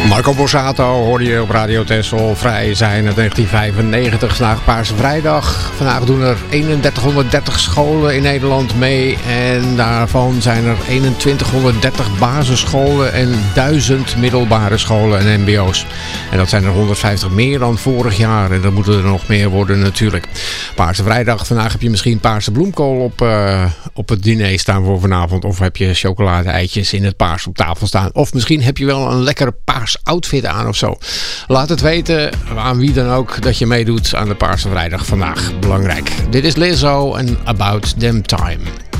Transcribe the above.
Marco Borsato hoorde je op Radio Texel. Vrij zijn uit 1995, vandaag Paarse Vrijdag. Vandaag doen er 3130 scholen in Nederland mee. En daarvan zijn er 2130 basisscholen en 1000 middelbare scholen en mbo's. En dat zijn er 150 meer dan vorig jaar. En dat moeten er nog meer worden natuurlijk. Paarse Vrijdag, vandaag heb je misschien paarse bloemkool op het diner staan voor vanavond. Of heb je chocolade-eitjes in het paars op tafel staan. Of misschien heb je wel een lekkere paars outfit aan of zo. Laat het weten aan wie dan ook dat je meedoet aan de Paarse Vrijdag vandaag. Belangrijk. Dit is Lizzo en About Them Time.